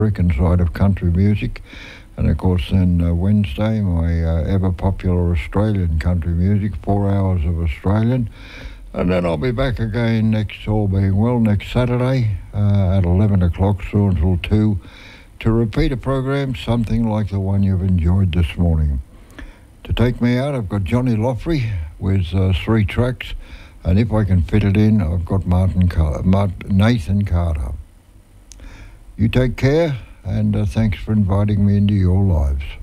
American side of country music. And of course, then Wednesday, my ever popular Australian country music, 4 hours of Australian. And then I'll be back again all being well, next Saturday at 11 o'clock through until 2 to repeat a program, something like the one you've enjoyed this morning. To take me out, I've got Johnny Loffrey with 3 tracks. And if I can fit it in, I've got Nathan Carter. You take care, and thanks for inviting me into your lives.